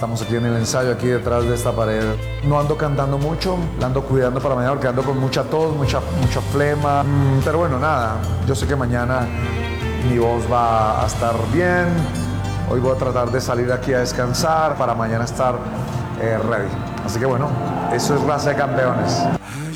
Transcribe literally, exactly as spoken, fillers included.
Estamos aquí en el ensayo, aquí detrás de esta pared. No ando cantando mucho, la ando cuidando para mañana porque ando con mucha tos, mucha, mucha flema. Mm, pero bueno, nada, yo sé que mañana mi voz va a estar bien. Hoy voy a tratar de salir aquí a descansar para mañana estar eh, ready. Así que bueno, eso es Raza de Campeones.